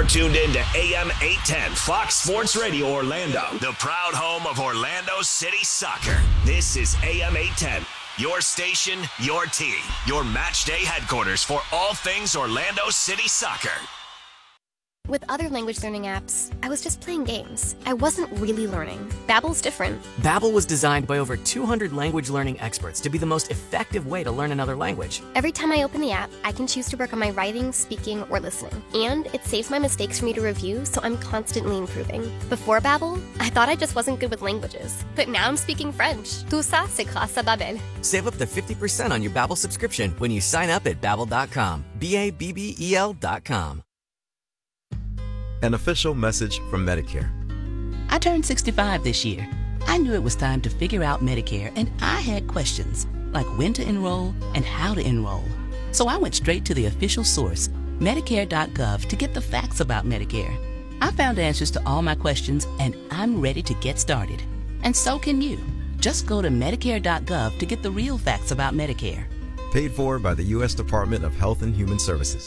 You're tuned in to AM 810 Fox Sports Radio Orlando, the proud home of Orlando City Soccer. This is AM 810, your station, your team, your match day headquarters for all things Orlando City Soccer. With other language learning apps, I was just playing games. I wasn't really learning. Babbel's different. Babbel was designed by over 200 language learning experts to be the most effective way to learn another language. Every time I open the app, I can choose to work on my writing, speaking, or listening. And it saves my mistakes for me to review, so I'm constantly improving. Before Babbel, I thought I just wasn't good with languages. But now I'm speaking French. Tout ça, c'est grâce à Babbel. Save up to 50% on your Babbel subscription when you sign up at Babbel.com. Babbel.com. An official message from Medicare. I turned 65 this year. I knew it was time to figure out Medicare, and I had questions, like when to enroll and how to enroll. So I went straight to the official source, Medicare.gov, to get the facts about Medicare. I found answers to all my questions, and I'm ready to get started. And so can you. Just go to Medicare.gov to get the real facts about Medicare. Paid for by the U.S. Department of Health and Human Services.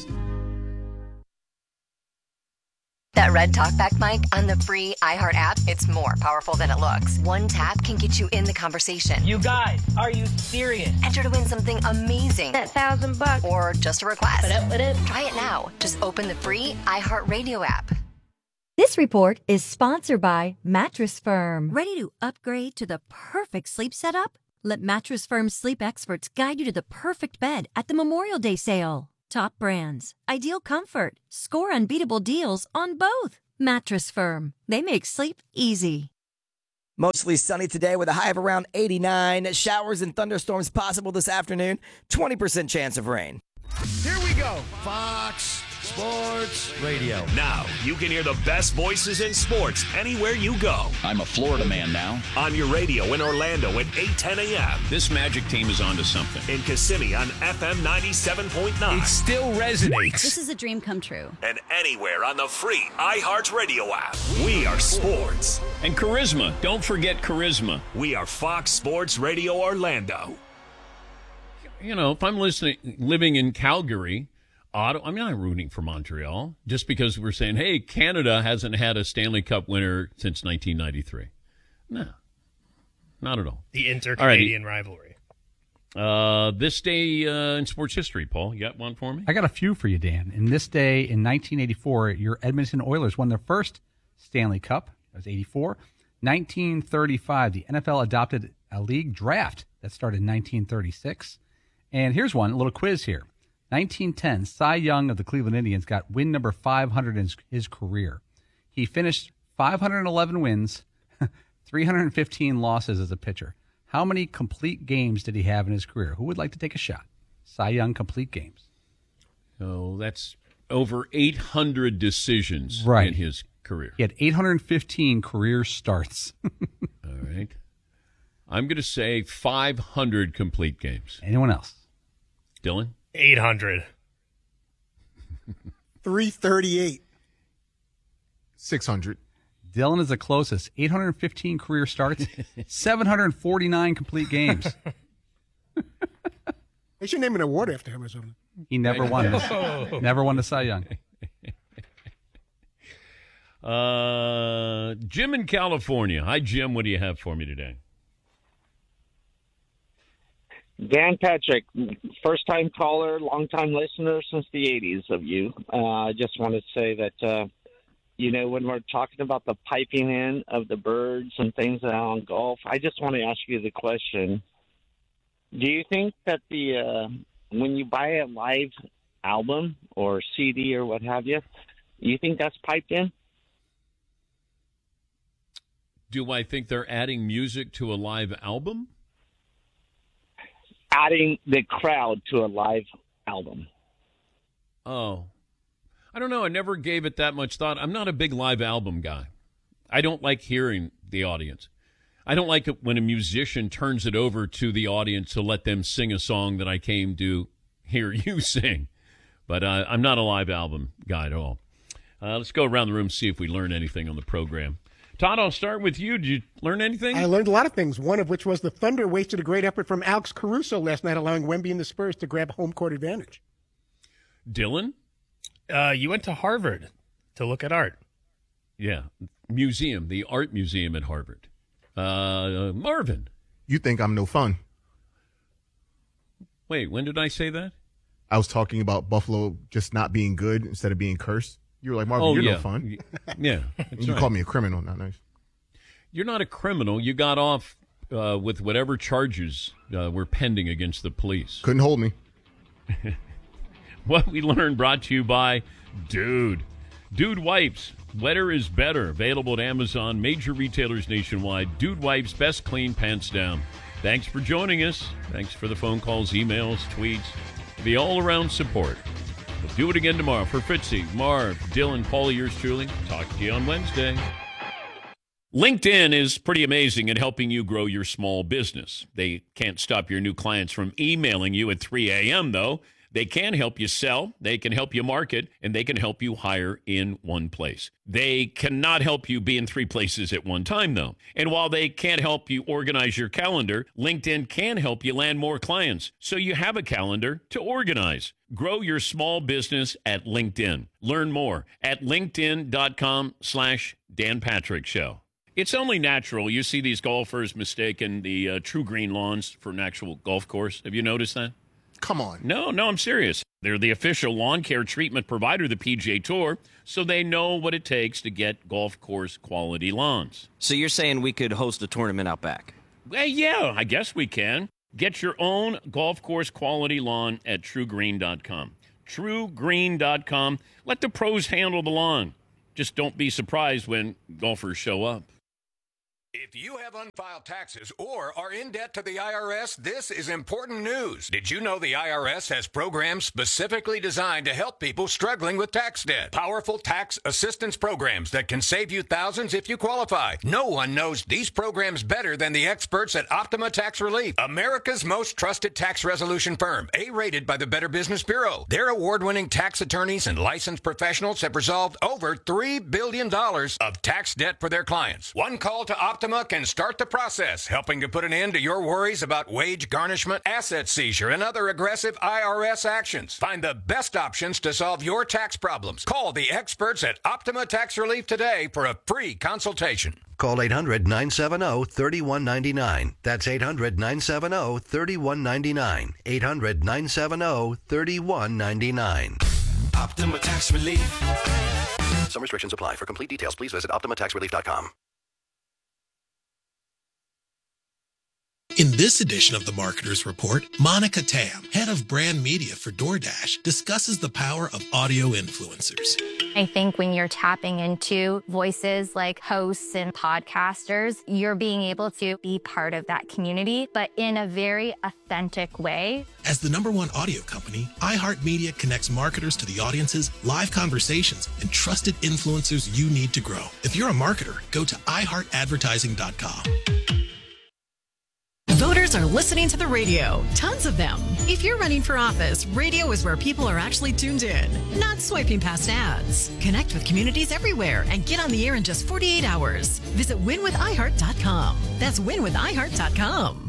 That red talkback mic on the free iHeart app, it's more powerful than it looks. One tap can get you in the conversation. You guys, are you serious? Enter to win something amazing. That $1,000. Or just a request. What up? Try it now. Just open the free iHeart Radio app. This report is sponsored by Mattress Firm. Ready to upgrade to the perfect sleep setup? Let Mattress Firm's sleep experts guide you to the perfect bed at the Memorial Day sale. Top brands, ideal comfort, score unbeatable deals on both. Mattress Firm. They make sleep easy. Mostly sunny today with a high of around 89. Showers and thunderstorms possible this afternoon. 20% chance of rain. Here we go. Fox Sports Radio. Now, you can hear the best voices in sports anywhere you go. I'm a Florida man now. On your radio in Orlando at 8:10 a.m. This Magic team is onto something. In Kissimmee on FM 97.9. It still resonates. This is a dream come true. And anywhere on the free iHeart Radio app. We are sports. And charisma. Don't forget charisma. We are Fox Sports Radio Orlando. You know, if I'm living in Calgary, I'm not rooting for Montreal just because we're saying, hey, Canada hasn't had a Stanley Cup winner since 1993. No, not at all. The inter-Canadian rivalry. This day in sports history, Paul, you got one for me? I got a few for you, Dan. In this day in 1984, your Edmonton Oilers won their first Stanley Cup. That was 84. 1935, the NFL adopted a league draft. That started in 1936. And here's one, a little quiz here. 1910, Cy Young of the Cleveland Indians got win number 500 in his career. He finished 511 wins, 315 losses as a pitcher. How many complete games did he have in his career? Who would like to take a shot? Cy Young complete games. Oh, that's over 800 decisions in his career. He had 815 career starts. All right. I'm going to say 500 complete games. Anyone else? Dylan? 800. 338. 600. Dylan is the closest. 815 career starts, 749 complete games. They should name an award after him or something. He never won this. Never won the Cy Young. Jim in California. Hi, Jim. What do you have for me today? Dan Patrick, first-time caller, long-time listener since the 80s of you. I just want to say that, when we're talking about the piping in of the birds and things on golf, I just want to ask you the question. Do you think that when you buy a live album or CD or what have you, you think that's piped in? Do I think they're adding music to a live album? Adding the crowd to a live album. Oh. I don't know. I never gave it that much thought. I'm not a big live album guy. I don't like hearing the audience. I don't like it when a musician turns it over to the audience to let them sing a song that I came to hear you sing. But I'm not a live album guy at all. Let's go around the room and see if we learn anything on the program. Todd, I'll start with you. Did you learn anything? I learned a lot of things, one of which was the Thunder wasted a great effort from Alex Caruso last night, allowing Wemby and the Spurs to grab home court advantage. Dylan? You went to Harvard. To look at art. Yeah. Museum, the art museum at Harvard. Marvin. You think I'm no fun. Wait, when did I say that? I was talking about Buffalo just not being good instead of being cursed. You were like, Marvin, you're no fun. Yeah. You called me a criminal. Not nice. You're not a criminal. You got off with whatever charges were pending against the police. Couldn't hold me. What we learned brought to you by Dude. Dude Wipes. Wetter is better. Available at Amazon, major retailers nationwide. Dude Wipes, best clean pants down. Thanks for joining us. Thanks for the phone calls, emails, tweets, the all-around support. We'll do it again tomorrow. For Fritzy, Marv, Dylan, Paulie, yours truly. Talk to you on Wednesday. LinkedIn is pretty amazing at helping you grow your small business. They can't stop your new clients from emailing you at 3 a.m., though. They can help you sell, they can help you market, and they can help you hire in one place. They cannot help you be in 3 places at one time, though. And while they can't help you organize your calendar, LinkedIn can help you land more clients, so you have a calendar to organize. Grow your small business at LinkedIn. Learn more at linkedin.com/Dan Patrick Show. It's only natural. You see these golfers mistaking the True Green lawns for an actual golf course. Have you noticed that? Come on. No, I'm serious. They're the official lawn care treatment provider of the PGA Tour, so they know what it takes to get golf course quality lawns. So you're saying we could host a tournament out back? Well, yeah, I guess we can. Get your own golf course quality lawn at TrueGreen.com. TrueGreen.com. Let the pros handle the lawn. Just don't be surprised when golfers show up. If you have unfiled taxes or are in debt to the IRS, this is important news. Did you know the IRS has programs specifically designed to help people struggling with tax debt? Powerful tax assistance programs that can save you thousands if you qualify. No one knows these programs better than the experts at Optima Tax Relief, America's most trusted tax resolution firm, A-rated by the Better Business Bureau. Their award-winning tax attorneys and licensed professionals have resolved over $3 billion of tax debt for their clients. One call to Optima can start the process, helping to put an end to your worries about wage garnishment, asset seizure, and other aggressive IRS actions. Find the best options to solve your tax problems. Call the experts at Optima Tax Relief today for a free consultation. Call 800-970-3199. That's 800-970-3199. 800-970-3199. Optima Tax Relief. Some restrictions apply. For complete details, please visit OptimaTaxRelief.com. In this edition of the Marketer's Report, Monica Tam, head of brand media for DoorDash, discusses the power of audio influencers. I think when you're tapping into voices like hosts and podcasters, you're being able to be part of that community, but in a very authentic way. As the #1 audio company, iHeartMedia connects marketers to the audiences, live conversations, and trusted influencers you need to grow. If you're a marketer, go to iHeartAdvertising.com. Voters are listening to the radio, tons of them. If you're running for office, radio is where people are actually tuned in, not swiping past ads. Connect with communities everywhere and get on the air in just 48 hours. Visit winwithiheart.com. That's winwithiheart.com.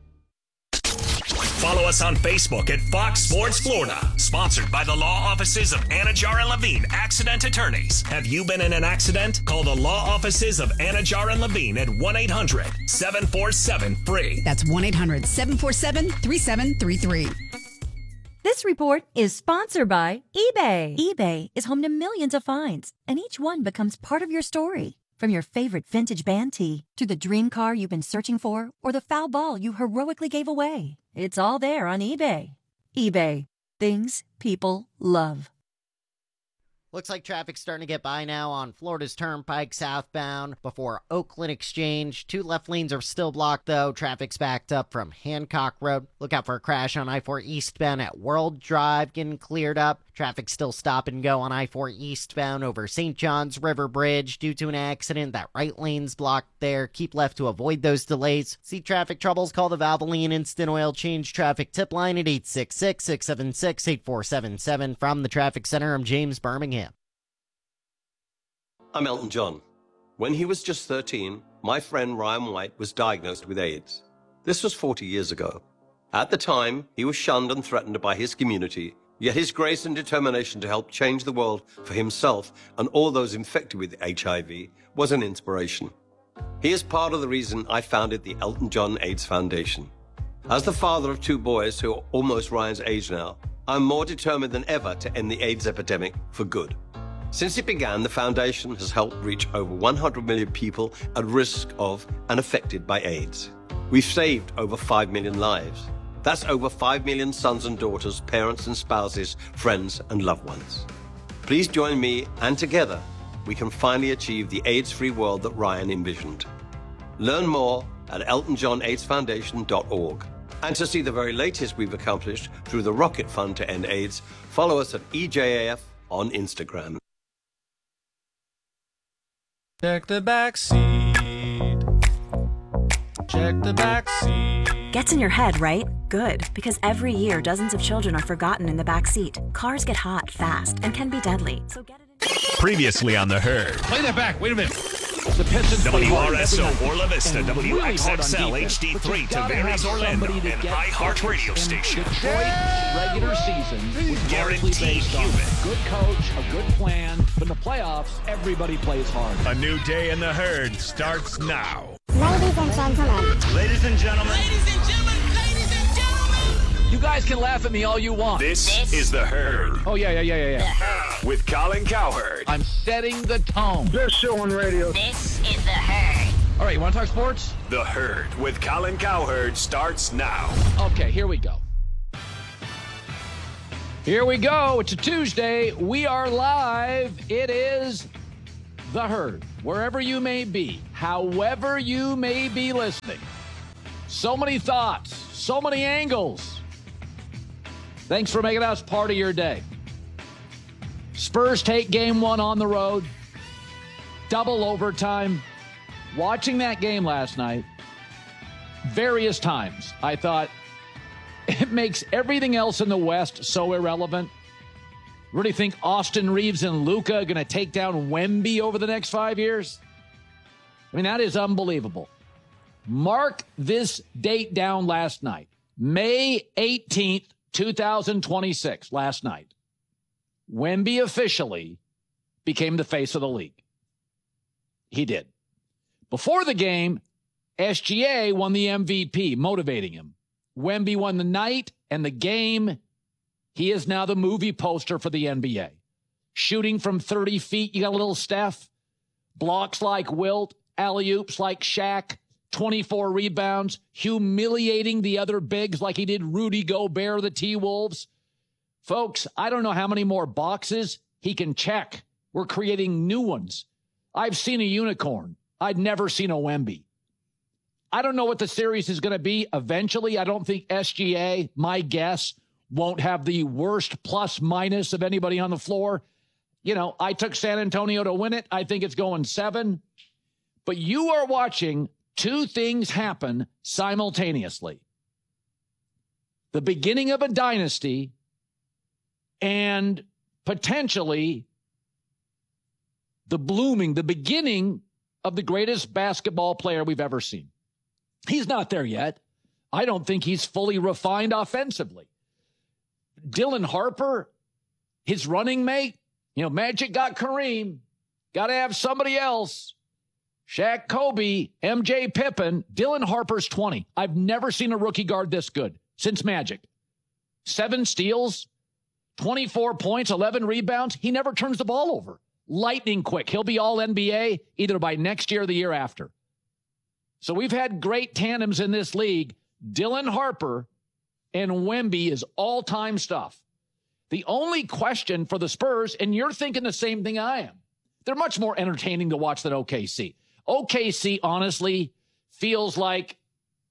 Follow us on Facebook at Fox Sports Florida. Sponsored by the law offices of Anajar and Levine, accident attorneys. Have you been in an accident? Call the law offices of Anajar and Levine at 1-800-747-FREE. That's 1-800-747-3733. This report is sponsored by eBay. eBay is home to millions of finds, and each one becomes part of your story. From your favorite vintage band tee to the dream car you've been searching for or the foul ball you heroically gave away. It's all there on eBay. eBay. Things people love. Looks like traffic's starting to get by now on Florida's Turnpike southbound before Oakland Exchange. 2 left lanes are still blocked, though. Traffic's backed up from Hancock Road. Look out for a crash on I-4 eastbound at World Drive getting cleared up. Traffic still stop and go on I-4 eastbound over St. John's River Bridge due to an accident. That right lane's blocked there. Keep left to avoid those delays. See traffic troubles? Call the Valvoline Instant Oil Change Traffic Tip Line at 866-676-8477. From the Traffic Center, I'm James Birmingham. I'm Elton John. When he was just 13, my friend Ryan White was diagnosed with AIDS. This was 40 years ago. At the time, he was shunned and threatened by his community Yet his grace and determination to help change the world for himself and all those infected with HIV was an inspiration. He is part of the reason I founded the Elton John AIDS Foundation. As the father of 2 boys who are almost Ryan's age now, I'm more determined than ever to end the AIDS epidemic for good. Since it began, the foundation has helped reach over 100 million people at risk of and affected by AIDS. We've saved over 5 million lives. That's over 5 million sons and daughters, parents and spouses, friends and loved ones. Please join me, and together we can finally achieve the AIDS-free world that Ryan envisioned. Learn more at eltonjohnaidsfoundation.org. And to see the very latest we've accomplished through the Rocket Fund to End AIDS, follow us at EJAF on Instagram. Check the back seat. Check the back seat. Gets in your head, right? Good, because every year dozens of children are forgotten in the back seat. Cars get hot fast and can be deadly, so get it in. Previously on The Herd. Play that back. Wait a minute. The Pistons WRSO Orla Vista, WXXL HD3 Tavares Orlando, an iHeartRadio station. Detroit's regular season was largely based on a good coach, a good plan, but in the playoffs, everybody plays hard. A new day in The Herd starts now. Ladies and gentlemen. Ladies and gentlemen. Ladies and gentlemen. Ladies and gentlemen. You guys can laugh at me all you want. This is The Herd. Oh, yeah. With Colin Cowherd. I'm setting the tone. Best show on radio. This is The Herd. All right, you want to talk sports? The Herd with Colin Cowherd starts now. Okay, here we go. Here we go. It's a Tuesday. We are live. It is The Herd. Wherever you may be, however you may be listening. So many thoughts, so many angles. Thanks for making us part of your day. Spurs take game 1 on the road. Double overtime. Watching that game last night, various times, I thought, it makes everything else in the West so irrelevant. Really think Austin Reeves and Luka are going to take down Wemby over the next 5 years? I mean, that is unbelievable. Mark this date down last night. May 18th, 2026, last night. Wemby officially became the face of the league. He did. Before the game, SGA won the MVP, motivating him. Wemby won the night and the game. He is now the movie poster for the NBA. Shooting from 30 feet, you got a little Steph. Blocks like Wilt, alley-oops like Shaq, 24 rebounds, humiliating the other bigs like he did Rudy Gobert, the T-Wolves. Folks, I don't know how many more boxes he can check. We're creating new ones. I've seen a unicorn. I'd never seen a Wemby. I don't know what the series is going to be eventually. I don't think SGA, my guess, won't have the worst plus minus of anybody on the floor. You know, I took San Antonio to win it. I think it's going 7. But you are watching two things happen simultaneously. The beginning of a dynasty and potentially the beginning of the greatest basketball player we've ever seen. He's not there yet. I don't think he's fully refined offensively. Dylan Harper, his running mate, Magic got Kareem. Got to have somebody else. Shaq, Kobe, MJ, Pippen. Dylan Harper's 20. I've never seen a rookie guard this good since Magic. 7 steals, 24 points, 11 rebounds. He never turns the ball over. Lightning quick. He'll be all NBA either by next year or the year after. So we've had great tandems in this league. Dylan Harper and Wemby is all-time stuff. The only question for the Spurs, and you're thinking the same thing I am, they're much more entertaining to watch than OKC. OKC, honestly, feels like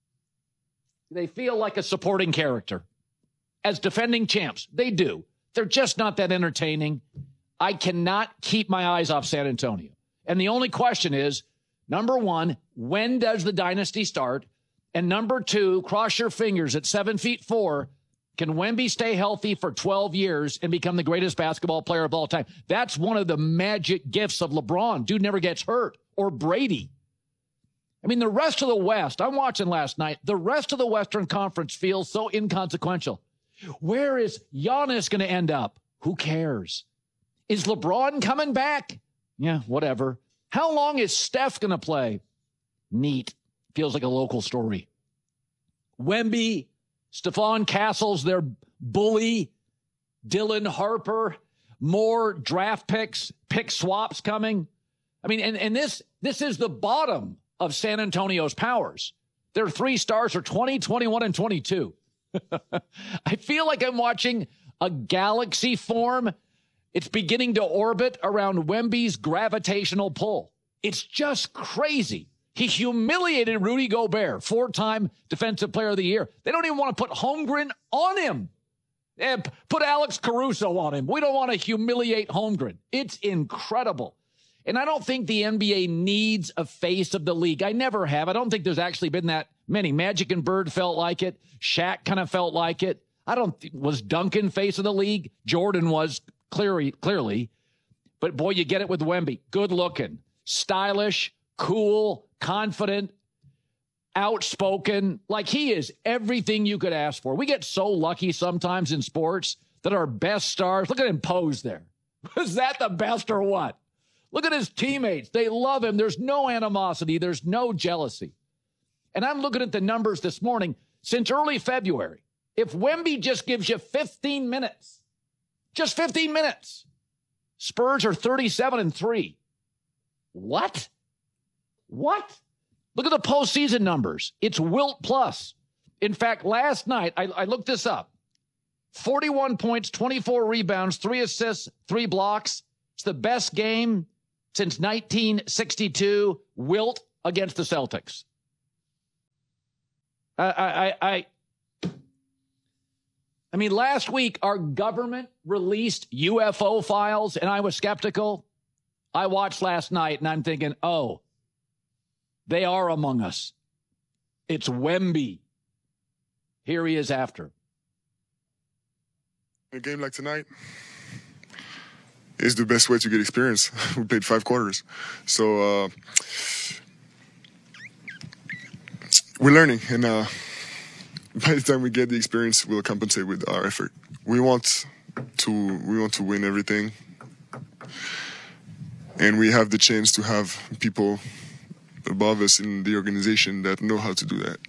a supporting character. As defending champs, they do. They're just not that entertaining. I cannot keep my eyes off San Antonio. And the only question is, number 1, when does the dynasty start? And number 2, cross your fingers at 7'4", can Wemby stay healthy for 12 years and become the greatest basketball player of all time? That's one of the magic gifts of LeBron. Dude never gets hurt. Or Brady. I mean, the rest of the West, I'm watching last night, the rest of the Western Conference feels so inconsequential. Where is Giannis going to end up? Who cares? Is LeBron coming back? Yeah, whatever. How long is Steph going to play? Neat. Feels like a local story. Wemby, Stephon Castles, their bully, Dylan Harper, more draft picks, pick swaps coming. I mean, and this is the bottom of San Antonio's powers. Their 3 stars are 20, 21, and 22. I feel like I'm watching a galaxy form. It's beginning to orbit around Wemby's gravitational pull. It's just crazy. He humiliated Rudy Gobert, 4-time Defensive Player of the Year. They don't even want to put Holmgren on him. Put Alex Caruso on him. We don't want to humiliate Holmgren. It's incredible. And I don't think the NBA needs a face of the league. I never have. I don't think there's actually been that many. Magic and Bird felt like it. Shaq kind of felt like it. Was Duncan face of the league? Jordan was clearly. But boy, you get it with Wemby. Good looking, stylish, cool, confident, outspoken. Like, he is everything you could ask for. We get so lucky sometimes in sports that our best stars, look at him pose there. Was that the best or what? Look at his teammates. They love him. There's no animosity. There's no jealousy. And I'm looking at the numbers this morning. Since early February, if Wemby just gives you 15 minutes, just 15 minutes, Spurs are 37-3. What? Look at the postseason numbers. It's Wilt plus. In fact, last night, I looked this up. 41 points, 24 rebounds, 3 assists, 3 blocks. It's the best game since 1962, Wilt against the Celtics. I mean, last week, our government released UFO files, and I was skeptical. I watched last night, and I'm thinking, oh, they are among us. It's Wemby. Here he is after. A game like tonight is the best way to get experience. We played 5 quarters. So we're learning, and by the time we get the experience, we'll compensate with our effort. We want to win everything, and we have the chance to have people above us in the organization that know how to do that.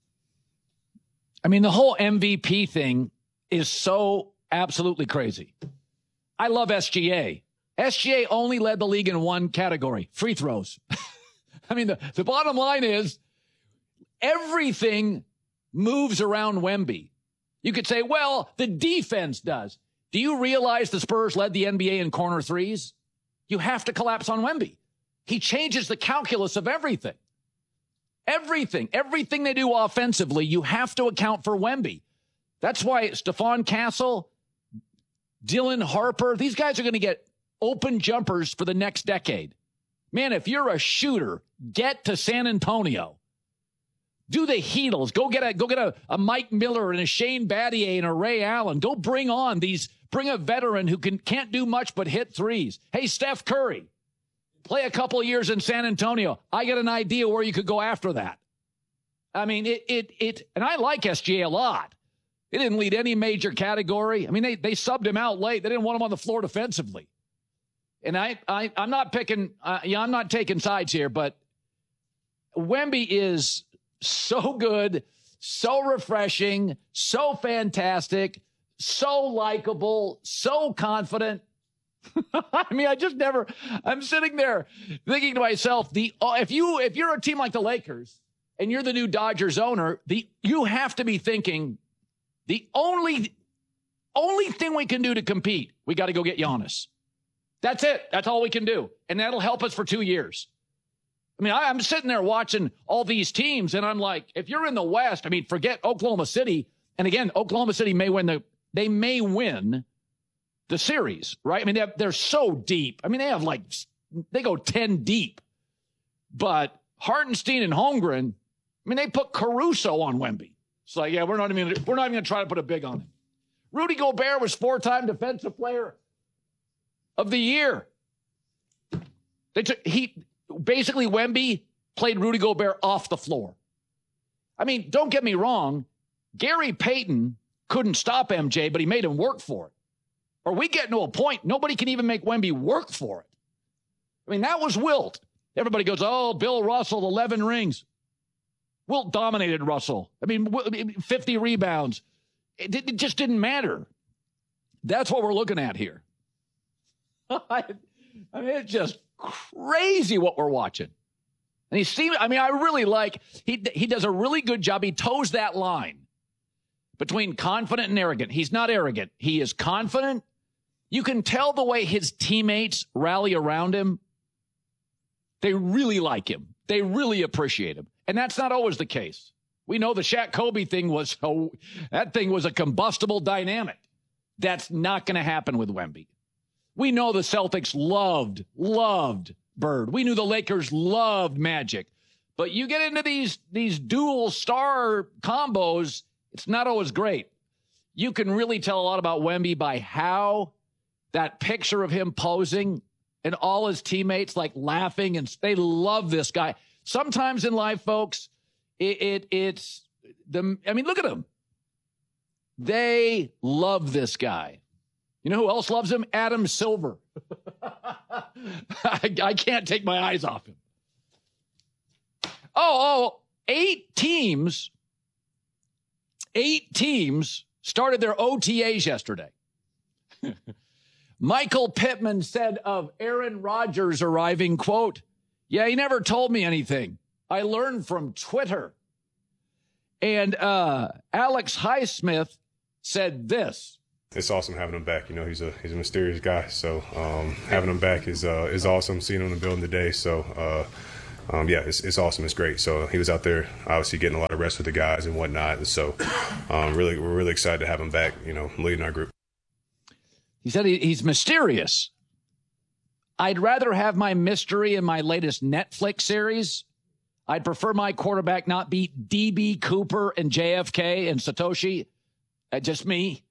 I mean, the whole MVP thing is so absolutely crazy. I love SGA. SGA only led the league in one category, free throws. I mean, the bottom line is everything moves around Wemby. You could say, well, the defense does. Do you realize the Spurs led the NBA in corner threes? You have to collapse on Wemby. He changes the calculus of everything. Everything they do offensively, you have to account for Wemby. That's why Stephon Castle, Dylan Harper, these guys are going to get open jumpers for the next decade. Man, if you're a shooter, get to San Antonio. Do the Heatles. Go get a Mike Miller and a Shane Battier and a Ray Allen. Go bring a veteran who can't do much but hit threes. Hey, Steph Curry, play a couple of years in San Antonio. I get an idea where you could go after that. I mean, and I like SGA a lot. They didn't lead any major category. I mean, they subbed him out late. They didn't want him on the floor defensively. And I'm not picking, I'm not taking sides here, but Wemby is so good, so refreshing, so fantastic, so likable, so confident. I mean, I'm sitting there thinking to myself, if you're a team like the Lakers and you're the new Dodgers owner, you have to be thinking the only thing we can do to compete, we got to go get Giannis. That's it. That's all we can do. And that'll help us for 2 years. I mean, I'm sitting there watching all these teams, and I'm like, if you're in the West, I mean, forget Oklahoma City. And again, Oklahoma City may win the series, right? I mean, they're so deep. I mean, they go 10 deep. But Hartenstein and Holmgren, I mean, they put Caruso on Wemby. It's like, yeah, we're not even going to try to put a big on him. Rudy Gobert was 4-time Defensive Player of the Year. Basically, Wemby played Rudy Gobert off the floor. I mean, don't get me wrong. Gary Payton couldn't stop MJ, but he made him work for it. Or we get to a point, nobody can even make Wemby work for it. I mean, that was Wilt. Everybody goes, oh, Bill Russell, 11 rings. Wilt dominated Russell. I mean, 50 rebounds. It just didn't matter. That's what we're looking at here. I mean, it's just crazy what we're watching. And I really like, he does a really good job. He toes that line between confident and arrogant. He's not arrogant. He is confident. You can tell the way his teammates rally around him. They really like him. They really appreciate him. And that's not always the case. We know the Shaq Kobe thing was a combustible dynamic. That's not going to happen with Wemby. We know the Celtics loved Bird. We knew the Lakers loved Magic. But you get into these dual star combos, it's not always great. You can really tell a lot about Wemby by how that picture of him posing and all his teammates like laughing, and they love this guy. Sometimes in life, folks, look at him. They love this guy. You know who else loves him? Adam Silver. I can't take my eyes off him. Eight teams started their OTAs yesterday. Michael Pittman said of Aaron Rodgers arriving, quote, yeah, he never told me anything. I learned from Twitter. And Alex Highsmith said this. It's awesome having him back. You know, he's a mysterious guy. So having him back is awesome. Seeing him in the building today. So, it's awesome. It's great. So he was out there obviously getting a lot of rest with the guys and whatnot. And so we're really excited to have him back, you know, leading our group. He said he's mysterious. I'd rather have my mystery in my latest Netflix series. I'd prefer my quarterback not be D.B. Cooper and JFK and Satoshi. Just me.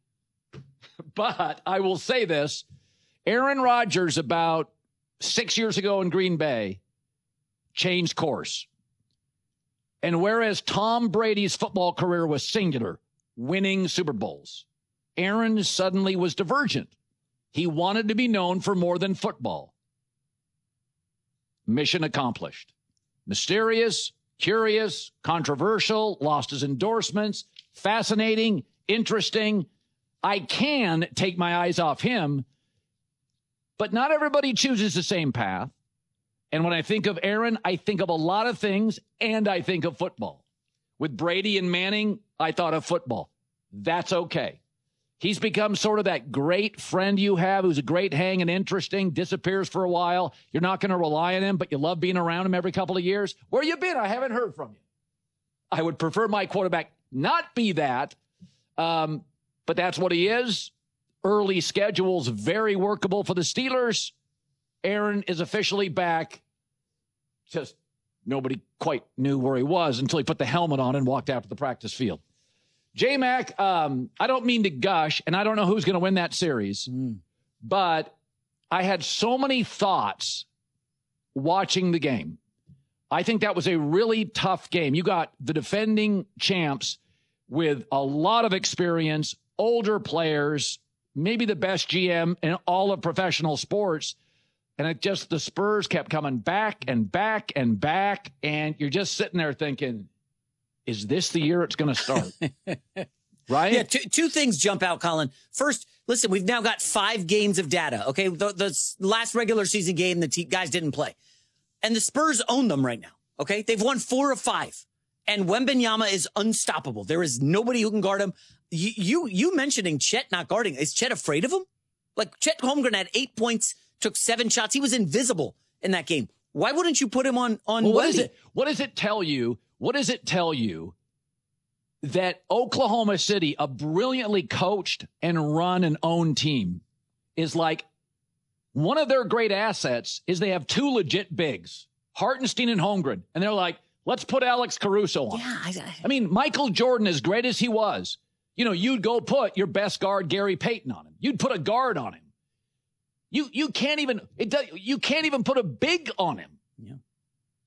But I will say this. Aaron Rodgers, about 6 years ago in Green Bay, changed course. And whereas Tom Brady's football career was singular, winning Super Bowls, Aaron suddenly was divergent. He wanted to be known for more than football. Mission accomplished. Mysterious, curious, controversial, lost his endorsements, fascinating, interesting. I can take my eyes off him, but not everybody chooses the same path. And when I think of Aaron, I think of a lot of things, and I think of football. With Brady and Manning, I thought of football. That's okay. He's become sort of that great friend you have who's a great hang and interesting, disappears for a while. You're not going to rely on him, but you love being around him every couple of years. Where you been? I haven't heard from you. I would prefer my quarterback not be that, but that's what he is. Early schedule's very workable for the Steelers. Aaron is officially back. Just nobody quite knew where he was until he put the helmet on and walked out to the practice field. J-Mac, I don't mean to gush, and I don't know who's going to win that series, but I had so many thoughts watching the game. I think that was a really tough game. You got the defending champs with a lot of experience, older players, maybe the best GM in all of professional sports, and the Spurs kept coming back and back and back, and you're just sitting there thinking, is this the year it's going to start? Right? Yeah, two things jump out, Colin. First, listen, we've now got 5 games of data, okay? The last regular season game, the guys didn't play. And the Spurs own them right now, okay? They've won 4 of 5. And Wembanyama is unstoppable. There is nobody who can guard him. You mentioning Chet not guarding. Is Chet afraid of him? Like, Chet Holmgren had 8 points, took 7 shots. He was invisible in that game. Why wouldn't you put him on well, what does it tell you? What does it tell you that Oklahoma City, a brilliantly coached and run and owned team, is like, one of their great assets is they have 2 legit bigs, Hartenstein and Holmgren. And they're like, let's put Alex Caruso on. Yeah, I mean, Michael Jordan, as great as he was, you'd go put your best guard, Gary Payton, on him. You'd put a guard on him. You can't even put a big on him. Yeah.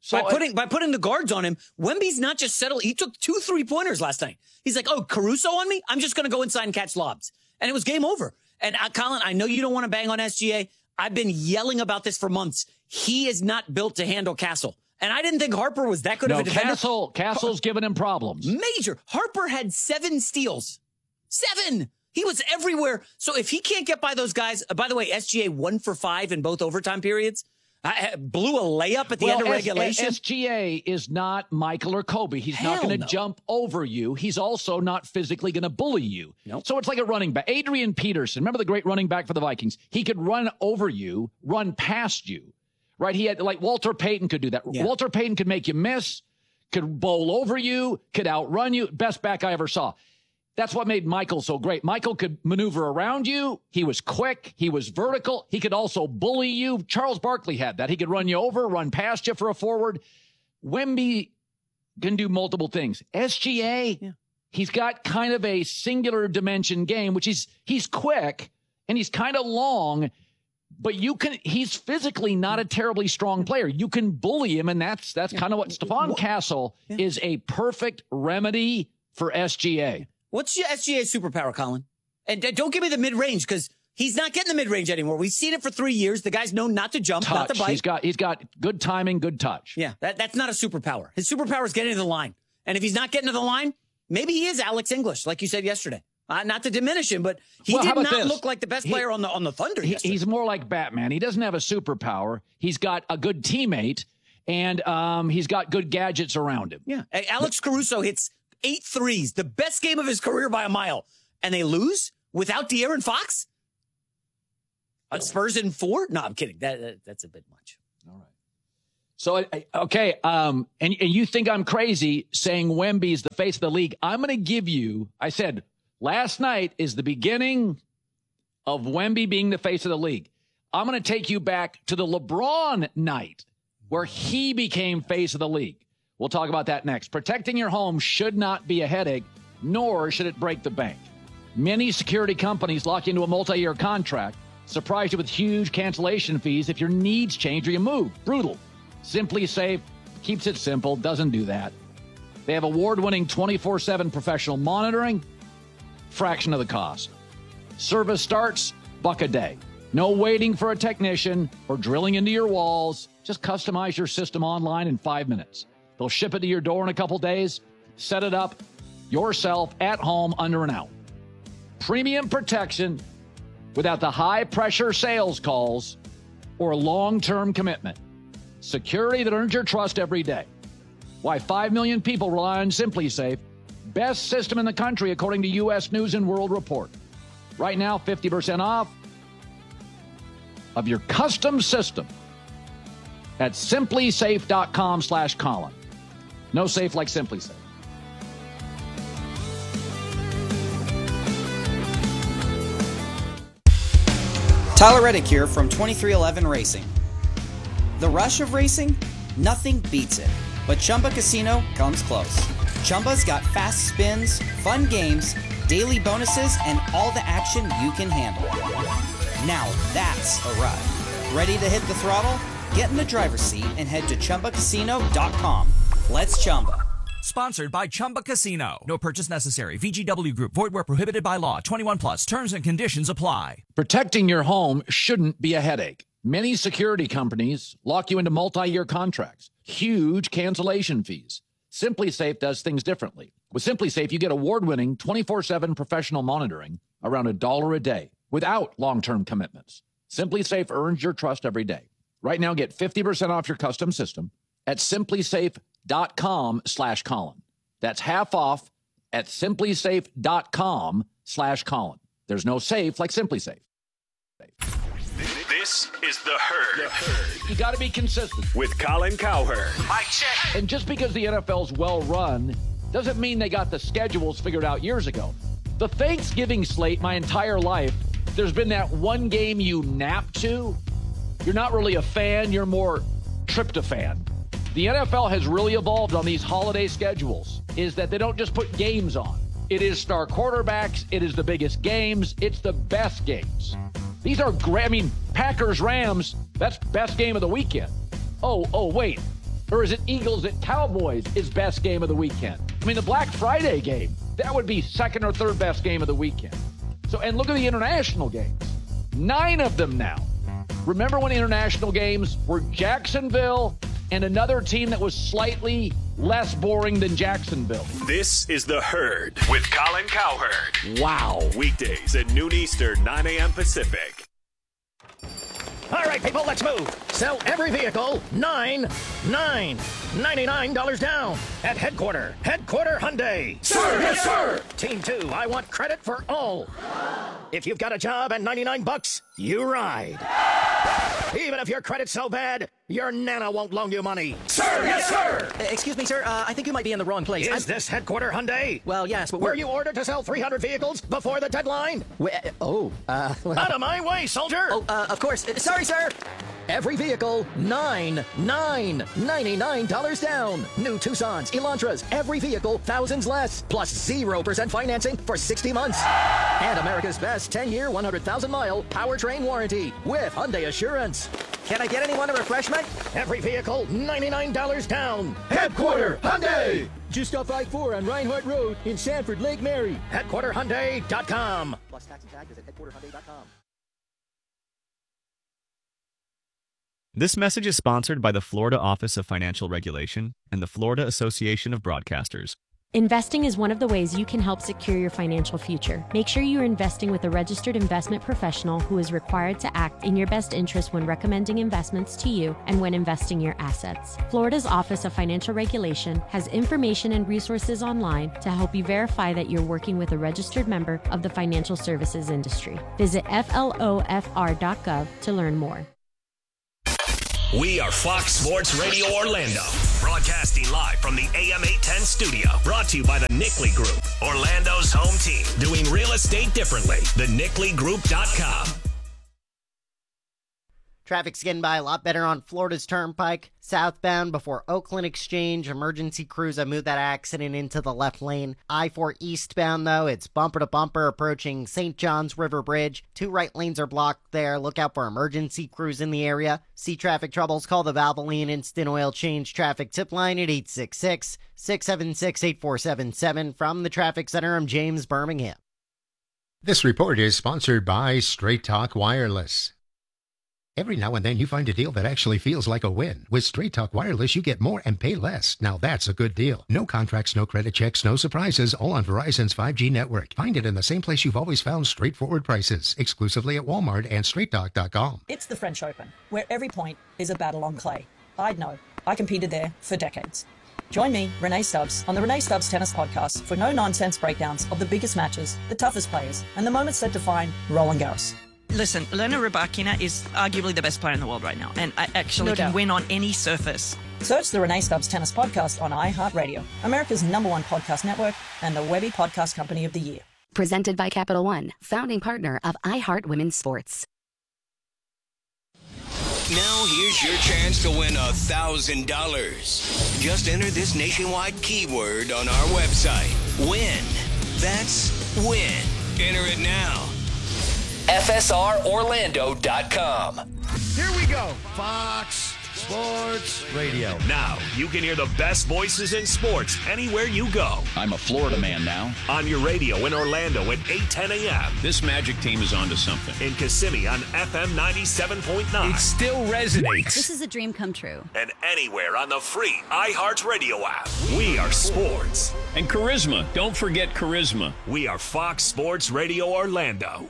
So by putting the guards on him, Wemby's not just settled. He took 2 3-pointers last night. He's like, oh, Caruso on me? I'm just going to go inside and catch lobs. And it was game over. And Colin, I know you don't want to bang on SGA. I've been yelling about this for months. He is not built to handle Castle. And I didn't think Harper was that good of a defender. Castle's giving him problems. Major. Harper had 7 steals. 7. He was everywhere. So if he can't get by those guys, by the way, SGA 1 for 5 in both overtime periods. Blew a layup at the end of regulation. SGA is not Michael or Kobe. He's not going to jump over you. He's also not physically going to bully you. Nope. So it's like a running back. Adrian Peterson, remember the great running back for the Vikings? He could run over you, run past you, right? He had, like, Walter Payton could do that. Yeah. Walter Payton could make you miss, could bowl over you, could outrun you. Best back I ever saw. That's what made Michael so great. Michael could maneuver around you. He was quick. He was vertical. He could also bully you. Charles Barkley had that. He could run you over, run past you for a forward. Wemby can do multiple things. SGA, he's got kind of a singular dimension game, which he's quick and he's kind of long, but he's physically not a terribly strong player. You can bully him, and that's kind of what Stephon Castle is a perfect remedy for SGA. What's your SGA superpower, Colin? And don't give me the mid-range, because he's not getting the mid-range anymore. We've seen it for 3 years. The guy's known not to jump, not to bite. He's got good timing, good touch. Yeah, that's not a superpower. His superpower is getting to the line. And if he's not getting to the line, maybe he is Alex English, like you said yesterday. Not to diminish him, but he did not look like the best player on the Thunder yesterday. He's more like Batman. He doesn't have a superpower. He's got a good teammate, and he's got good gadgets around him. Yeah, Alex Caruso hits 8 threes, the best game of his career by a mile, and they lose without De'Aaron Fox? Spurs in 4? No, I'm kidding. That's a bit much. All right. So, okay, and you think I'm crazy saying Wemby's the face of the league. I'm going to give you, I said, last night is the beginning of Wemby being the face of the league. I'm going to take you back to the LeBron night where he became face of the league. We'll talk about that next. Protecting your home should not be a headache, nor should it break the bank. Many security companies lock you into a multi-year contract, surprise you with huge cancellation fees if your needs change or you move. Brutal. Simply Safe keeps it simple, doesn't do that. They have award-winning 24/7 professional monitoring, fraction of the cost. Service starts $1 a day. No waiting for a technician or drilling into your walls. Just customize your system online in 5 minutes. They'll ship it to your door in a couple days. Set it up yourself at home under an hour. Premium protection without the high-pressure sales calls or long-term commitment. Security that earns your trust every day. Why 5 million people rely on Simply Safe. Best system in the country, according to U.S. News and World Report. Right now, 50% off of your custom system at simplysafe.com/Colin. No safe like Simply Safe. Tyler Reddick here from 2311 Racing. The rush of racing? Nothing beats it. But Chumba Casino comes close. Chumba's got fast spins, fun games, daily bonuses, and all the action you can handle. Now that's a ride. Ready to hit the throttle? Get in the driver's seat and head to ChumbaCasino.com. Let's Chumba. Sponsored by Chumba Casino. No purchase necessary. VGW Group. Void where prohibited by law. 21 plus. Terms and conditions apply. Protecting your home shouldn't be a headache. Many security companies lock you into multi-year contracts. Huge cancellation fees. Simply Safe does things differently. With Simply Safe, you get award-winning 24/7 professional monitoring around $1 a day without long-term commitments. Simply Safe earns your trust every day. Right now, get 50% off your custom system at simplysafe.com/Colin. That's half off at simplysafe.com/Colin. There's no safe like Simply Safe. This is The Herd. You got to be consistent. With Colin Cowherd. Mic check. And just because the NFL's well run doesn't mean they got the schedules figured out years ago. The Thanksgiving slate, my entire life, there's been that one game you nap to. You're not really a fan, you're more tryptophan. The NFL has really evolved on these holiday schedules, is that they don't just put games on. It is star quarterbacks, it is the biggest games, it's the best games. These are great. I mean, Packers-Rams, that's best game of the weekend. Oh, wait. Or is it Eagles at Cowboys is best game of the weekend? I mean, the Black Friday game, that would be second or third best game of the weekend. So, and look at the international games. 9 of them now. Remember when international games were Jacksonville and another team that was slightly less boring than Jacksonville? This is The Herd with Colin Cowherd. Wow. Weekdays at noon Eastern, 9 a.m. Pacific. All right, people, let's move. Sell every vehicle, $99 down at Headquarter Hyundai. Sir, yes, sir. Team 2, I want credit for all. If you've got a job and $99, you ride. Even if your credit's so bad, your nana won't loan you money. Sir, yes, sir. Excuse me, sir. I think you might be in the wrong place. Is this Headquarter Hyundai? Well, yes, but were you ordered to sell 300 vehicles before the deadline? Out of my way, soldier! Of course. Sorry, sir. Every vehicle, $99 down. New Tucsons, Elantras, every vehicle, thousands less. Plus 0% financing for 60 months. And America's best 10-year, 100,000-mile powertrain warranty with Hyundai Assurance. Can I get anyone a refreshment? Every vehicle, $99 down. Headquarter Hyundai. Just off I-4 on Reinhardt Road in Sanford, Lake Mary. HeadquarterHyundai.com. Plus tax and tag is at headquarterhyundai.com. This message is sponsored by the Florida Office of Financial Regulation and the Florida Association of Broadcasters. Investing is one of the ways you can help secure your financial future. Make sure you are investing with a registered investment professional who is required to act in your best interest when recommending investments to you and when investing your assets. Florida's Office of Financial Regulation has information and resources online to help you verify that you're working with a registered member of the financial services industry. Visit flofr.gov to learn more. We are Fox Sports Radio Orlando, broadcasting live from the AM 810 studio. Brought to you by the Nickley Group, Orlando's home team, doing real estate differently. TheNickleyGroup.com. Traffic's getting by a lot better on Florida's Turnpike, southbound before Oakland Exchange. Emergency crews have moved that accident into the left lane. I-4 eastbound, though, it's bumper to bumper approaching St. John's River Bridge. 2 right lanes are blocked there. Look out for emergency crews in the area. See traffic troubles, call the Valvoline Instant Oil Change Traffic Tip Line at 866-676-8477. From the Traffic Center, I'm James Birmingham. This report is sponsored by Straight Talk Wireless. Every now and then you find a deal that actually feels like a win. With Straight Talk Wireless, you get more and pay less. Now that's a good deal. No contracts, no credit checks, no surprises, all on Verizon's 5G network. Find it in the same place you've always found straightforward prices, exclusively at Walmart and StraightTalk.com. It's the French Open, where every point is a battle on clay. I'd know. I competed there for decades. Join me, Renee Stubbs, on the Renee Stubbs Tennis Podcast for no-nonsense breakdowns of the biggest matches, the toughest players, and the moments that define Roland Garros. Listen, Elena Rybakina is arguably the best player in the world right now, and I actually No can doubt. win on any surface. Search the Renee Stubbs Tennis Podcast on iHeartRadio, America's #1 podcast network and the Webby Podcast Company of the Year. Presented by Capital One, founding partner of iHeart Women's Sports. Now here's your chance to win $1,000. Just enter this nationwide keyword on our website. Win. That's win. Enter it now. FSROrlando.com. Here we go. Fox Sports Radio. Now you can hear the best voices in sports anywhere you go. I'm a Florida man now. On your radio in Orlando at 8:10 a.m. This Magic team is onto something. In Kissimmee on FM 97.9. It still resonates. This is a dream come true. And anywhere on the free iHeartRadio app. We are sports. And charisma. Don't forget charisma. We are Fox Sports Radio Orlando.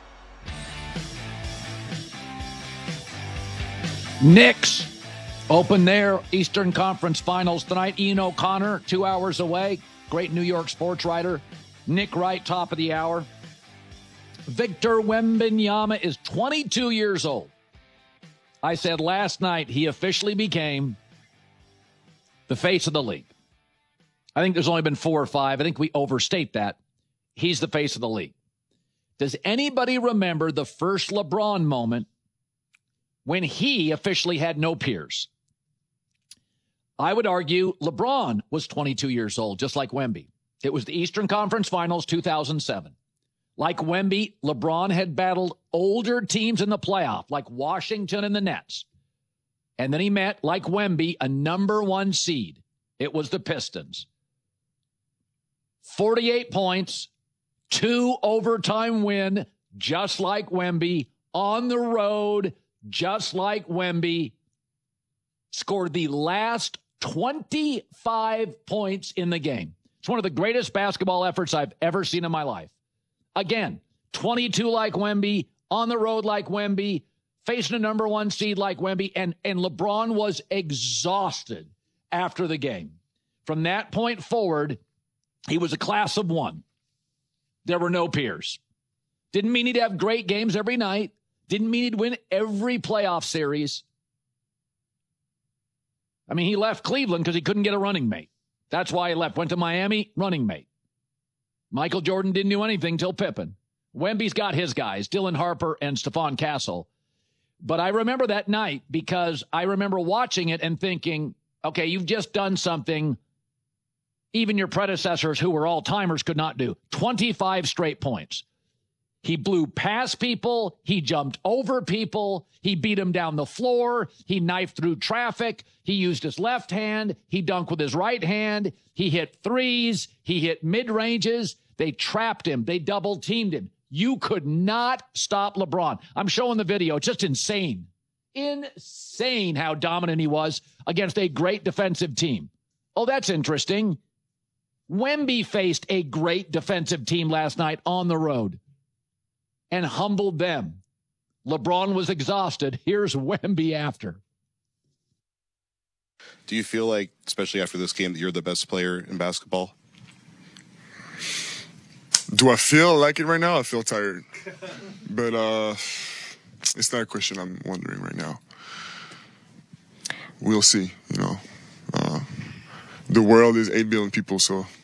Knicks open their Eastern Conference Finals tonight. Ian O'Connor, 2 hours away. Great New York sports writer. Nick Wright, top of the hour. Victor Wembanyama is 22 years old. I said last night he officially became the face of the league. I think there's only been 4 or 5. I think we overstate that. He's the face of the league. Does anybody remember the first LeBron moment when he officially had no peers? I would argue LeBron was 22 years old, just like Wemby. It was the Eastern Conference Finals 2007. Like Wemby, LeBron had battled older teams in the playoff, like Washington and the Nets. And then he met, like Wemby, a number 1 seed. It was the Pistons. 48 points, 2 overtime win, just like Wemby, on the road, just like Wemby. Scored the last 25 points in the game. It's one of the greatest basketball efforts I've ever seen in my life. Again, 22 like Wemby, on the road like Wemby, facing a number 1 seed like Wemby, and LeBron was exhausted after the game. From that point forward, he was a class of 1. There were no peers. Didn't mean he'd have great games every night. Didn't mean he'd win every playoff series. I mean, he left Cleveland because he couldn't get a running mate. That's why he left. Went to Miami, running mate. Michael Jordan didn't do anything till Pippen. Wemby's got his guys, Dylan Harper and Stephon Castle. But I remember that night because I remember watching it and thinking, okay, you've just done something even your predecessors who were all-timers could not do. 25 straight points. He blew past people. He jumped over people. He beat them down the floor. He knifed through traffic. He used his left hand. He dunked with his right hand. He hit threes. He hit mid-ranges. They trapped him. They double-teamed him. You could not stop LeBron. I'm showing the video. It's just insane. Insane how dominant he was against a great defensive team. Oh, that's interesting. Wemby faced a great defensive team last night on the road and humbled them. LeBron was exhausted. Here's Wemby after. Do you feel like, especially after this game, that you're the best player in basketball? Do I feel like it right now? I feel tired. But it's not a question I'm wondering right now. We'll see, you know. The world is 8 billion people, so